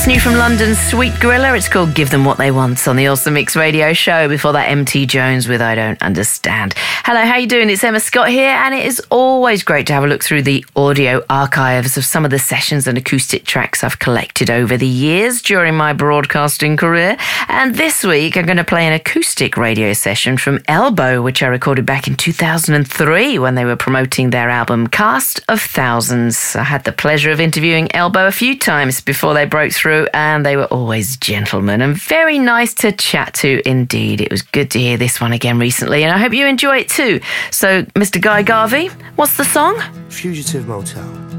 That's new from London's Sweet Gorilla. It's called Give Them What They Want on the Awesome Mix Radio Show. Before that, MT Jones with I Don't Understand. Hello, how you doing? It's Emma Scott here, and it is always great to have a look through the audio archives of some of the sessions and acoustic tracks I've collected over the years during my broadcasting career. And this week, I'm going to play an acoustic radio session from Elbow, which I recorded back in 2003 when they were promoting their album Cast of Thousands. I had the pleasure of interviewing Elbow a few times before they broke through, and they were always gentlemen and very nice to chat to indeed. It was good to hear this one again recently, and I hope you enjoy it too. So, Mr. Guy Garvey, what's the song? Fugitive Motel.